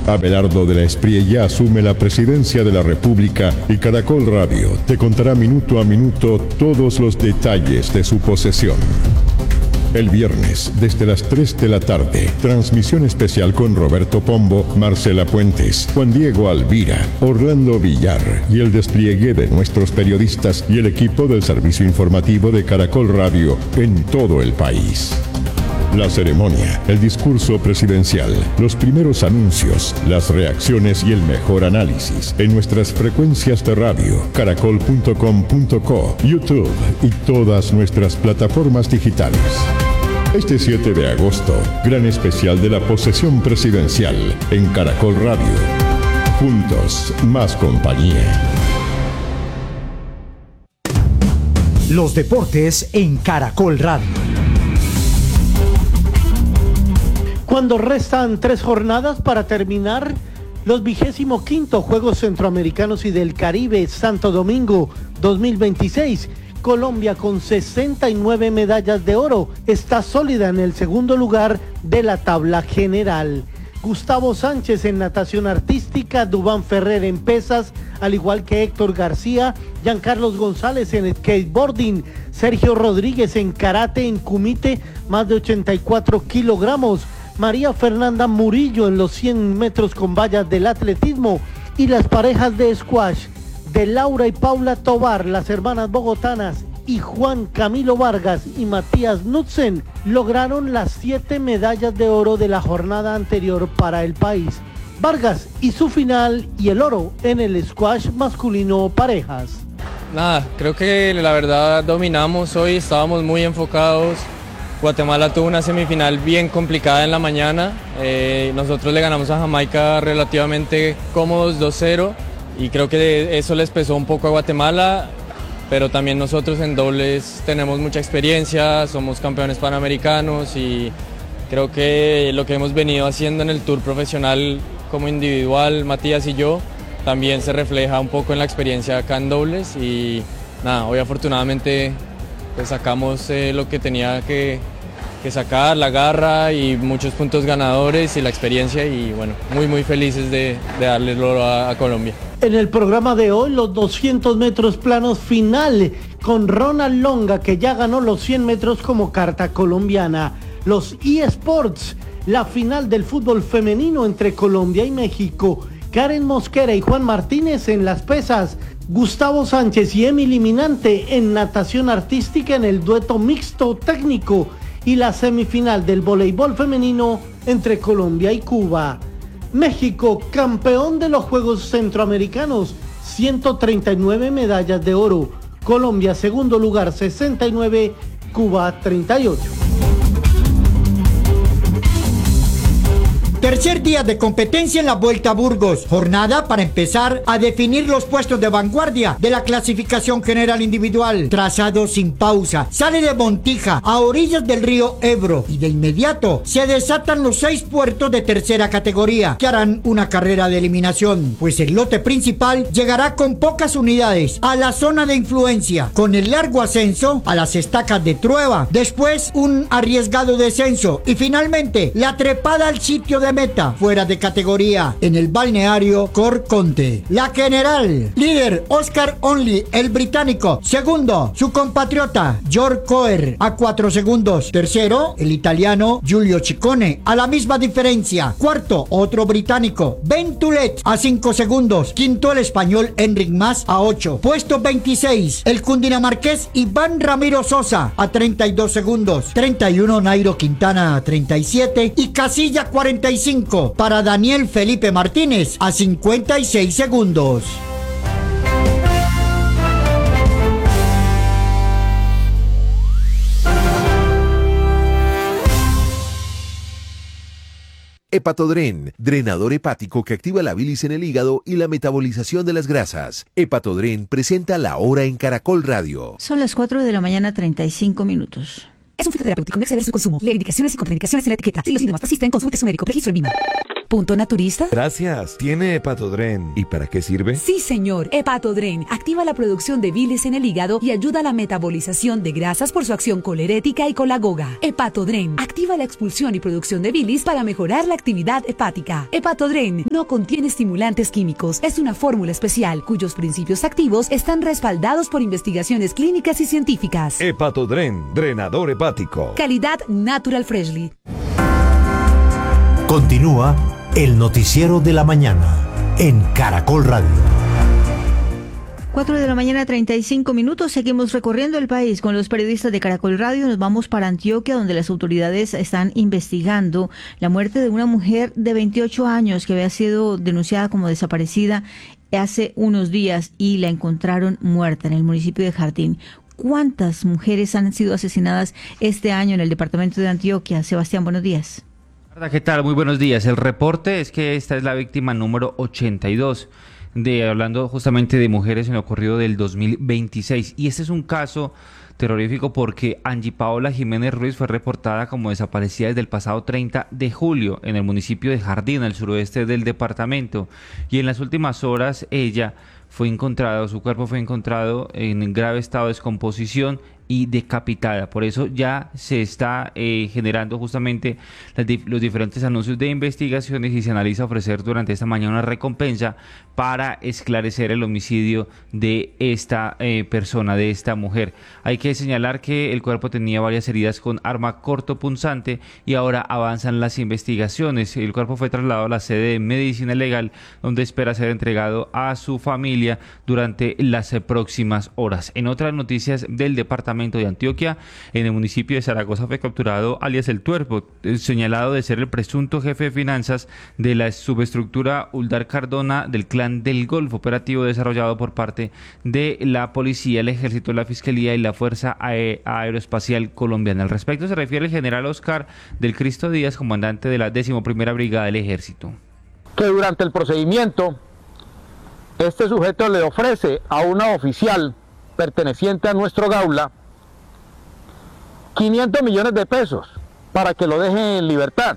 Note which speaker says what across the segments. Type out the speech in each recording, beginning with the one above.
Speaker 1: Abelardo de la Espriella asume la presidencia de la República y Caracol Radio te contará minuto a minuto todos los detalles de su posesión. El viernes, desde las 3 de la tarde, transmisión especial con Roberto Pombo, Marcela Puentes, Juan Diego Alvira, Orlando Villar y el despliegue de nuestros periodistas y el equipo del servicio informativo de Caracol Radio en todo el país. La ceremonia, el discurso presidencial, los primeros anuncios, las reacciones y el mejor análisis en nuestras frecuencias de radio, caracol.com.co, YouTube y todas nuestras plataformas digitales. Este 7 de agosto, gran especial de la posesión presidencial en Caracol Radio. Juntos, más compañía.
Speaker 2: Los deportes en Caracol Radio.
Speaker 3: Cuando restan 3 jornadas para terminar los 25º Juegos Centroamericanos y del Caribe Santo Domingo 2026, Colombia con 69 medallas de oro está sólida en el segundo lugar de la tabla general. Gustavo Sánchez en natación artística, Dubán Ferrer en pesas, al igual que Héctor García, Giancarlos González en skateboarding, Sergio Rodríguez en karate en kumite, más de 84 kilogramos, María Fernanda Murillo en los 100 metros con vallas del atletismo y las parejas de squash de Laura y Paula Tobar, las hermanas bogotanas, y Juan Camilo Vargas y Matías Knudsen lograron las 7 medallas de oro de la jornada anterior para el país. Vargas y su final y el oro en el squash masculino parejas.
Speaker 4: Creo que la verdad dominamos hoy, estábamos muy enfocados. Guatemala tuvo una semifinal bien complicada en la mañana, nosotros le ganamos a Jamaica relativamente cómodos 2-0 y creo que eso les pesó un poco a Guatemala, pero también nosotros en dobles tenemos mucha experiencia, somos campeones panamericanos y creo que lo que hemos venido haciendo en el tour profesional como individual, Matías y yo, también se refleja un poco en la experiencia acá en dobles y hoy afortunadamente pues sacamos lo que tenía que sacar, la garra y muchos puntos ganadores y la experiencia y bueno, muy felices de darle el oro a Colombia.
Speaker 3: En el programa de hoy, los 200 metros planos final con Ronald Longa, que ya ganó los 100 metros como carta colombiana. Los eSports, la final del fútbol femenino entre Colombia y México. Karen Mosquera y Juan Martínez en las pesas. Gustavo Sánchez y Emily Minante en natación artística en el dueto mixto técnico y la semifinal del voleibol femenino entre Colombia y Cuba. México, campeón de los Juegos Centroamericanos, 139 medallas de oro. Colombia, segundo lugar, 69, Cuba, 38.
Speaker 2: Tercer día de competencia en la Vuelta a Burgos, jornada para empezar a definir los puestos de vanguardia de la clasificación general individual. Trazado sin pausa, sale de Montija a orillas del río Ebro y de inmediato se desatan los 6 puertos de tercera categoría que harán una carrera de eliminación, pues el lote principal llegará con pocas unidades a la zona de influencia, con el largo ascenso a las estacas de Trueba, después un arriesgado descenso y finalmente la trepada al sitio de meta fuera de categoría en el balneario Corconte. La general, líder Oscar Only, el británico. Segundo, su compatriota George Coer a 4 segundos. Tercero, el italiano Giulio Ciccone a la misma diferencia. Cuarto, otro británico Ben Toulet a 5 segundos. Quinto, el español Enric Mas a 8. Puesto 26, el cundinamarqués Iván Ramiro Sosa a 32 segundos. 31, Nairo Quintana a 37 y casilla 45 para Daniel Felipe Martínez a 56 segundos.
Speaker 5: Hepatodren, drenador hepático que activa la bilis en el hígado y la metabolización de las grasas. Hepatodren presenta La Hora en Caracol Radio.
Speaker 6: Son las 4 de la mañana, 35 minutos.
Speaker 7: Es un fitoterapéutico, no exceder su consumo. Leer indicaciones y contraindicaciones en la etiqueta. Si los síntomas persisten, consulte a su médico. Registro en MIMA. ¿Punto naturista?
Speaker 8: Gracias. ¿Tiene Hepatodren? ¿Y para qué sirve?
Speaker 7: Sí, señor. Hepatodren activa la producción de bilis en el hígado y ayuda a la metabolización de grasas por su acción colerética y colagoga. Hepatodren activa la expulsión y producción de bilis para mejorar la actividad hepática. Hepatodren no contiene estimulantes químicos. Es una fórmula especial cuyos principios activos están respaldados por investigaciones clínicas y científicas.
Speaker 8: Hepatodren, drenador hepático.
Speaker 7: Calidad Natural Freshly.
Speaker 9: Continúa el noticiero de la mañana en Caracol Radio.
Speaker 6: 4 de la mañana, 35 minutos. Seguimos recorriendo el país con los periodistas de Caracol Radio. Nos vamos para Antioquia, donde las autoridades están investigando la muerte de una mujer de 28 años que había sido denunciada como desaparecida hace unos días y la encontraron muerta en el municipio de Jardín. ¿Cuántas mujeres han sido asesinadas este año en el departamento de Antioquia? Sebastián, buenos días.
Speaker 10: ¿Qué tal? Muy buenos días. El reporte es que esta es la víctima número 82, hablando justamente de mujeres en lo ocurrido del 2026. Y este es un caso terrorífico porque Angie Paola Jiménez Ruiz fue reportada como desaparecida desde el pasado 30 de julio en el municipio de Jardín, al suroeste del departamento. Y en las últimas horas su cuerpo fue encontrado en grave estado de descomposición y decapitada. Por eso ya se está generando justamente los diferentes anuncios de investigaciones y se analiza ofrecer durante esta mañana una recompensa para esclarecer el homicidio de esta persona, de esta mujer. Hay que señalar que el cuerpo tenía varias heridas con arma cortopunzante y ahora avanzan las investigaciones. El cuerpo fue trasladado a la sede de Medicina Legal, donde espera ser entregado a su familia durante las próximas horas. En otras noticias del departamento de Antioquia, en el municipio de Zaragoza fue capturado alias El Tuerpo, señalado de ser el presunto jefe de finanzas de la subestructura Uldar Cardona del Clan del Golfo, operativo desarrollado por parte de la policía, el ejército, la fiscalía y la Fuerza Aeroespacial Colombiana. Al respecto se refiere el general Oscar del Cristo Díaz, comandante de la 11ª Brigada del Ejército.
Speaker 11: Que durante el procedimiento este sujeto le ofrece a una oficial perteneciente a nuestro Gaula 500 millones de pesos para que lo deje en libertad.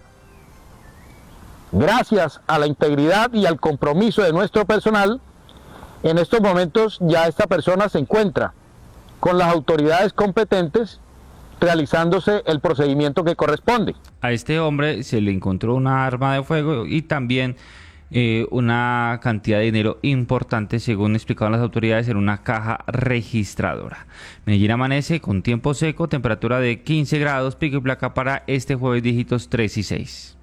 Speaker 11: Gracias a la integridad y al compromiso de nuestro personal, en estos momentos ya esta persona se encuentra con las autoridades competentes realizándose el procedimiento que corresponde.
Speaker 10: A este hombre se le encontró una arma de fuego y también una cantidad de dinero importante, según explicaron las autoridades, en una caja registradora. Medellín amanece con tiempo seco, temperatura de 15 grados, pico y placa para este jueves, dígitos 3 y 6.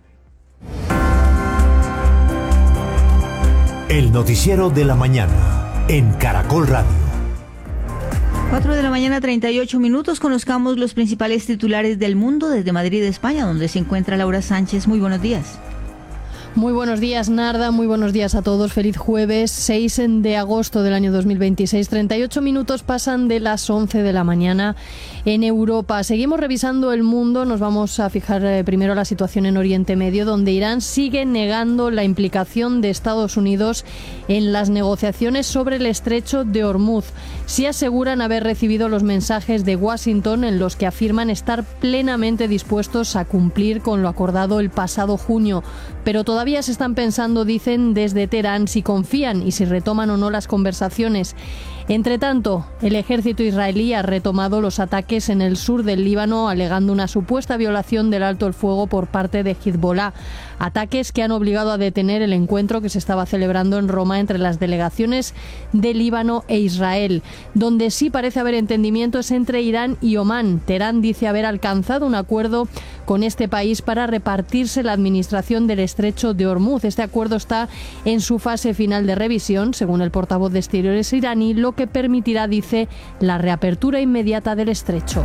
Speaker 9: El noticiero de la mañana en Caracol Radio.
Speaker 6: 4 de la mañana, 38 minutos. Conozcamos los principales titulares del mundo desde Madrid, España, donde se encuentra Laura Sánchez. Muy buenos días.
Speaker 12: Muy buenos días, Narda, muy buenos días a todos. Feliz jueves 6 de agosto del año 2026. 38 minutos pasan de las 11 de la mañana en Europa. Seguimos revisando el mundo. Nos vamos a fijar primero la situación en Oriente Medio, donde Irán sigue negando la implicación de Estados Unidos en las negociaciones sobre el estrecho de Hormuz. Sí aseguran haber recibido los mensajes de Washington en los que afirman estar plenamente dispuestos a cumplir con lo acordado el pasado junio. Pero todavía se están pensando, dicen desde Teherán, si confían y si retoman o no las conversaciones. Entre tanto, el ejército israelí ha retomado los ataques en el sur del Líbano, alegando una supuesta violación del alto el fuego por parte de Hezbollah. Ataques que han obligado a detener el encuentro que se estaba celebrando en Roma entre las delegaciones de Líbano e Israel. Donde sí parece haber entendimiento es entre Irán y Omán. Teherán dice haber alcanzado un acuerdo con este país para repartirse la administración del estrecho de Hormuz. Este acuerdo está en su fase final de revisión, según el portavoz de Exteriores iraní, lo que permitirá, dice, la reapertura inmediata del estrecho.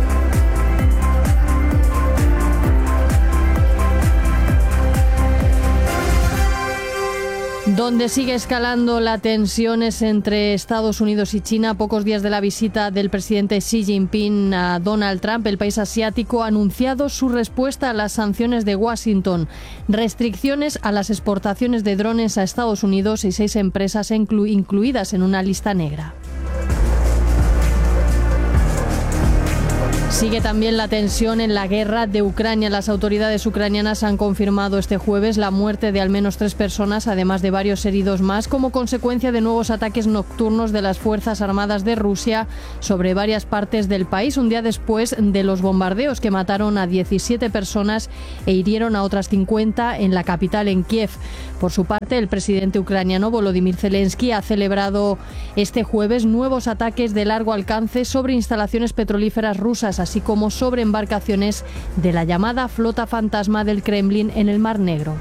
Speaker 12: Donde sigue escalando la tensión es entre Estados Unidos y China. A pocos días de la visita del presidente Xi Jinping a Donald Trump, el país asiático ha anunciado su respuesta a las sanciones de Washington. Restricciones a las exportaciones de drones a Estados Unidos y 6 empresas incluidas en una lista negra. Sigue también la tensión en la guerra de Ucrania. Las autoridades ucranianas han confirmado este jueves la muerte de al menos 3 personas, además de varios heridos más, como consecuencia de nuevos ataques nocturnos de las Fuerzas Armadas de Rusia sobre varias partes del país, un día después de los bombardeos que mataron a 17 personas e hirieron a otras 50 en la capital, en Kiev. Por su parte, el presidente ucraniano Volodymyr Zelensky ha celebrado este jueves nuevos ataques de largo alcance sobre instalaciones petrolíferas rusas, así como sobre embarcaciones de la llamada flota fantasma del Kremlin en el Mar Negro.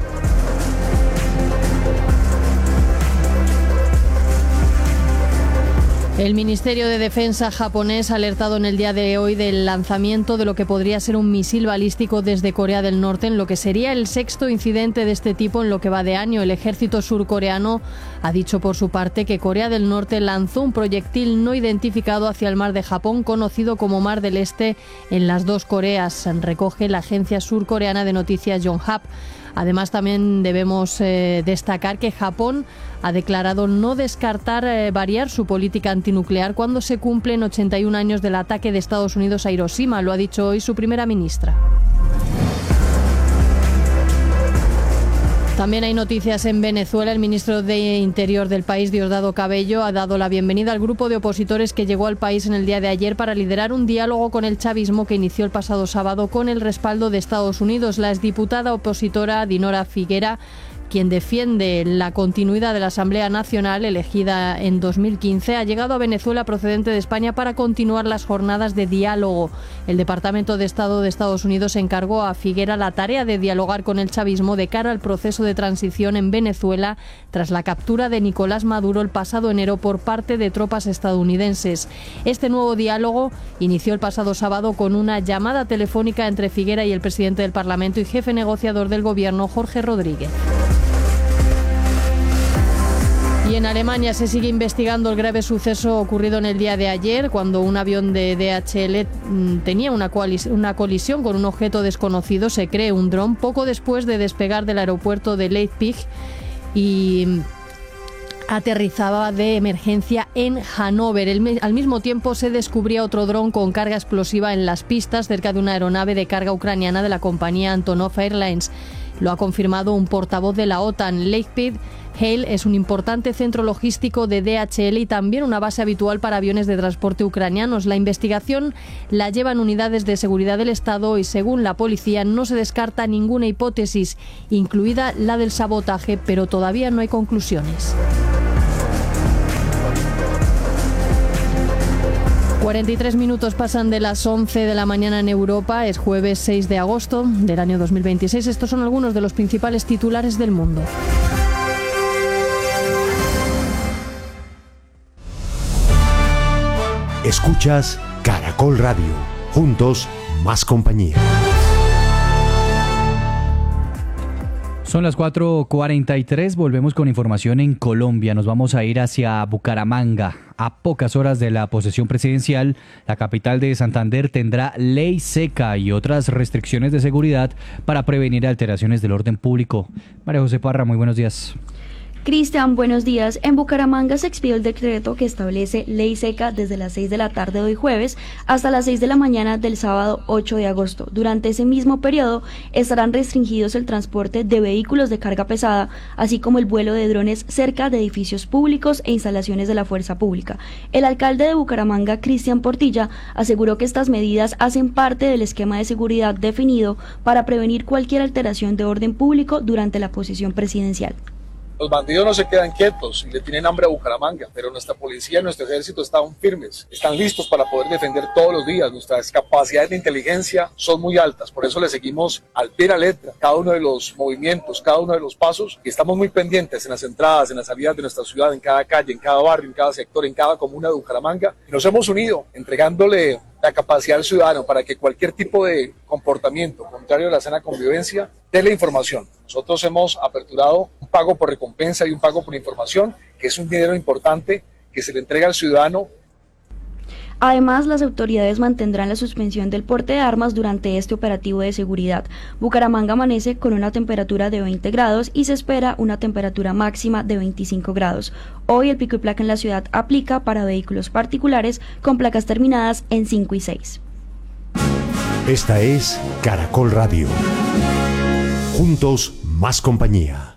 Speaker 12: El Ministerio de Defensa japonés ha alertado en el día de hoy del lanzamiento de lo que podría ser un misil balístico desde Corea del Norte, en lo que sería el 6º incidente de este tipo en lo que va de año. El ejército surcoreano ha dicho por su parte que Corea del Norte lanzó un proyectil no identificado hacia el mar de Japón, conocido como Mar del Este, en las dos Coreas, recoge la agencia surcoreana de noticias Yonhap. Además, también debemos destacar que Japón ha declarado no descartar variar su política antinuclear cuando se cumplen 81 años del ataque de Estados Unidos a Hiroshima. Lo ha dicho hoy su primera ministra. También hay noticias en Venezuela. El ministro de Interior del país, Diosdado Cabello, ha dado la bienvenida al grupo de opositores que llegó al país en el día de ayer para liderar un diálogo con el chavismo que inició el pasado sábado con el respaldo de Estados Unidos. La exdiputada opositora Dinora Figuera, quien defiende la continuidad de la Asamblea Nacional elegida en 2015, ha llegado a Venezuela procedente de España para continuar las jornadas de diálogo. El Departamento de Estado de Estados Unidos encargó a Figuera la tarea de dialogar con el chavismo de cara al proceso de transición en Venezuela tras la captura de Nicolás Maduro el pasado enero por parte de tropas estadounidenses. Este nuevo diálogo inició el pasado sábado con una llamada telefónica entre Figuera y el presidente del Parlamento y jefe negociador del gobierno, Jorge Rodríguez. Y en Alemania se sigue investigando el grave suceso ocurrido en el día de ayer, cuando un avión de DHL tenía una colisión con un objeto desconocido, se cree un dron, poco después de despegar del aeropuerto de Leipzig y aterrizaba de emergencia en Hannover. Al mismo tiempo se descubría otro dron con carga explosiva en las pistas cerca de una aeronave de carga ucraniana de la compañía Antonov Airlines. Lo ha confirmado un portavoz de la OTAN. Leipzig Halle es un importante centro logístico de DHL y también una base habitual para aviones de transporte ucranianos. La investigación la llevan unidades de seguridad del Estado y, según la policía, no se descarta ninguna hipótesis, incluida la del sabotaje, pero todavía no hay conclusiones. 43 minutos pasan de las 11 de la mañana en Europa. Es jueves 6 de agosto del año 2026. Estos son algunos de los principales titulares del mundo.
Speaker 9: Escuchas Caracol Radio. Juntos, más compañía.
Speaker 13: Son las 4:43, volvemos con información en Colombia. Nos vamos a ir hacia Bucaramanga. A pocas horas de la posesión presidencial, la capital de Santander tendrá ley seca y otras restricciones de seguridad para prevenir alteraciones del orden público. María José Parra, muy buenos días.
Speaker 14: Cristian, buenos días. En Bucaramanga se expidió el decreto que establece ley seca desde las 6 de la tarde de hoy jueves hasta las 6 de la mañana del sábado 8 de agosto. Durante ese mismo periodo estarán restringidos el transporte de vehículos de carga pesada, así como el vuelo de drones cerca de edificios públicos e instalaciones de la fuerza pública. El alcalde de Bucaramanga, Cristian Portilla, aseguró que estas medidas hacen parte del esquema de seguridad definido para prevenir cualquier alteración de orden público durante la posesión presidencial.
Speaker 15: Los bandidos no se quedan quietos y le tienen hambre a Bucaramanga, pero nuestra policía y nuestro ejército están firmes, están listos para poder defender todos los días. Nuestras capacidades de inteligencia son muy altas, por eso le seguimos al pie de la letra cada uno de los movimientos, cada uno de los pasos, y estamos muy pendientes en las entradas, en las salidas de nuestra ciudad, en cada calle, en cada barrio, en cada sector, en cada comuna de Bucaramanga, y nos hemos unido entregándole la capacidad al ciudadano para que cualquier tipo de comportamiento contrario a la sana convivencia dé la información. Nosotros hemos aperturado un pago por recompensa y un pago por información, que es un dinero importante que se le entrega al ciudadano.
Speaker 14: Además, las autoridades mantendrán la suspensión del porte de armas durante este operativo de seguridad. Bucaramanga amanece con una temperatura de 20 grados y se espera una temperatura máxima de 25 grados. Hoy el pico y placa en la ciudad aplica para vehículos particulares con placas terminadas en 5 y 6.
Speaker 9: Esta es Caracol Radio. Juntos, más compañía.